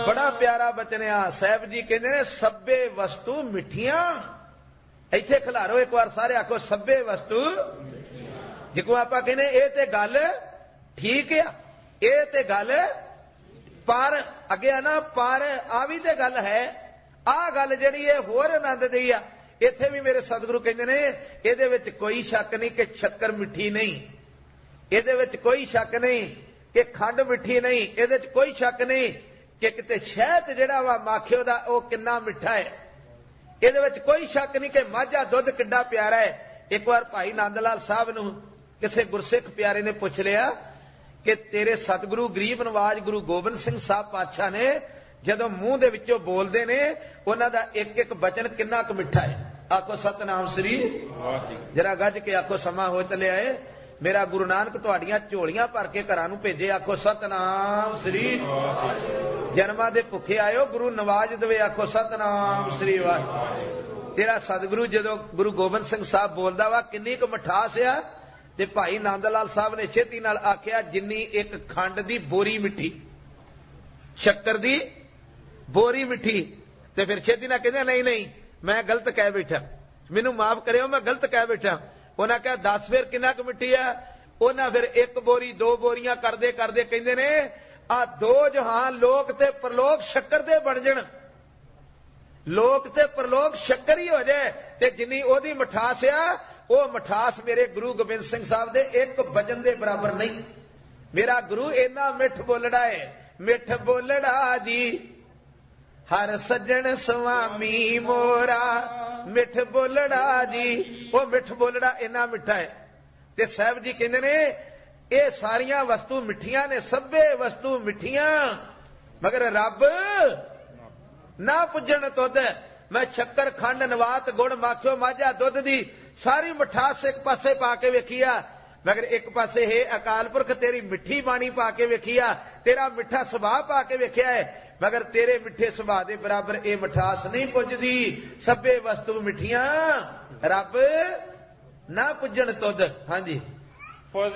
बड़ा प्यारा बचन आ। साहब जी कहते ने सब्बे वस्तु मिठियां। इत्थे खिलारो एक बार सारे आखो सब्बे वस्तु। जिको आपां कहने ये ते गल ठीक आ, ये ते गल पर अगे आ ना पर आ भी ते गल है। आ गल जिहड़ी है होर आनंद दी आ। इत्थे भी मेरे सतगुरु कहते ने इहदे विच कोई शक नहीं कि शक्कर मिठी नहीं, इहदे विच कोई शक नहीं कि खंड मिठी नहीं, इहदे च कोई शक नहीं कि किते शहद जिहड़ा वा माखिओ दा ओह किन्ना मिठा है। इहदे विच कोई शक नहीं कि माझा दुध किड्डा प्यारा है। एक बार भाई नंद लाल साहब नूं किसी गुरसिख प्यारे ने पुछ लिया कि तेरे सतगुरु गरीब नवाज गुरु गोबिंद सिंह साहब पातशाह ने जदों मूंह दे विचों बोलदे ने उन्हां दा एक एक वचन किन्ना क मिठा है। आखो सतनाम श्री। जरा गज के आखो समा हो चलिया है। मेरा गुरु नानक तुहाड़ियां झोलियां भर के घरां नूं भेजे। आखो सतनाम श्री। जन्मां दे भुखे आयो गुरु नवाज देवे। आखो सतनाम श्री वाहिगुरू। तेरा सतगुरु जदों गुरु गोबिंद सिंह साहब बोलदा वा किन्नी क मिठास आ। ते भाई नंद लाल साहब ने छेती नाल आख्या जिन्नी एक खंड दी बोरी मिठी, शक्कर दी बोरी मिठी। ते फिर छेती नाल कहंदे नहीं नहीं मैं गलत कह बैठा, मैनू माफ करियो मैं गलत कह बैठा। उन्हें कहा दस फिर किन्ना क मिठी है। उन्हें फिर एक बोरी दो बोरियां करदे करदे कहंदे ने आ दो जहान लोक ते परलोक शक्कर दे बन जण, लोक ते परलोक शक्कर ही हो जाए। ते जिन्नी ओदी मिठास आ वो मिठास मेरे गुरु गोबिंद सिंह साहब दे एक वचन दे बराबर नहीं। मेरा गुरु इन्ना मिठ बोलड़ा है, मिठ बोलड़ा जी हर सज्जन स्वामी मोरा, मिठ बोलड़ा जी वो मिठ बोलड़ा इन्ना मिठा है। ते साहब जी कहंदे ने ये सारियां वस्तु मिठियां ने, सब्बे वस्तु मिठियां मगर रब ना पुजण तुद। मैं शक्कर खंड नवात गुड़ माखियो माझा दुध दी सारी मिठास एक पासे पा के वेखिया, मगर एक पासे है अकाल पुरख तेरी मिठी बाणी पा के वेखिया, तेरा मिठा सुभाव पा के वेखिया है, मगर तेरे मिठे सुभाव दे बराबर ये मिठास नहीं पुजदी। सब्बे वस्तु मिठियां रब ना पुजण तुद। हाँ जी।